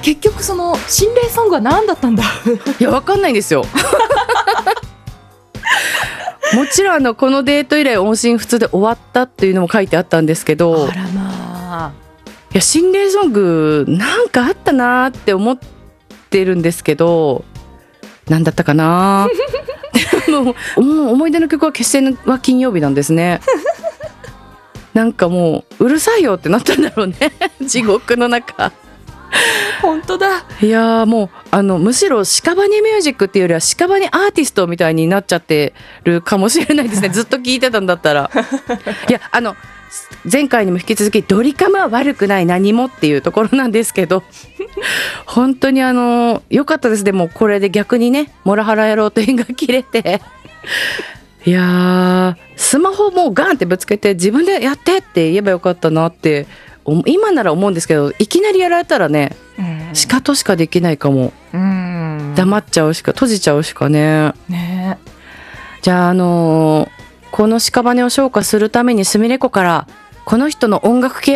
結局その心霊ソングは何だったんだいやわかんないんですよもちろんこのデート以来音信不通で終わったっていうのも書いてあったんですけど、 あらまあ、 いや心霊ソングなんかあったなって思ってるんですけど、何だったかなもう思い出の曲は決戦は金曜日なんですねなんかもううるさいよってなったんだろうね地獄の中本当だ。 いやもうむしろ屍ミュージックっていうよりは屍アーティストみたいになっちゃってるかもしれないですねずっと聴いてたんだったらいや前回にも引き続きドリカムは悪くない何もっていうところなんですけど本当に良かったです。でもこれで逆にねモラハラ野郎と縁が切れていやスマホもうガンってぶつけて自分でやってって言えばよかったなって今なら思うんですけど、いきなりやられたらね、しかとしかできないかも。黙っちゃうしか閉じちゃうしかね。じゃあこの屍を消化するためにすみれ子からこの人の音楽系